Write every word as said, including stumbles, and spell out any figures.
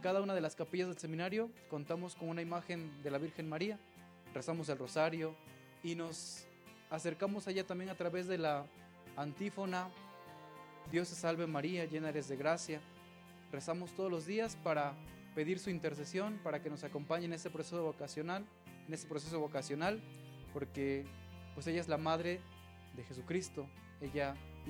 cada una de las capillas del seminario contamos con una imagen de la Virgen María, rezamos el rosario y nos acercamos allá también a través de la antífona Dios te salve María, llena eres de gracia. Rezamos todos los días para pedir su intercesión, para que nos acompañe en este proceso vocacional, en este proceso vocacional, porque pues ella es la madre de Jesucristo, ella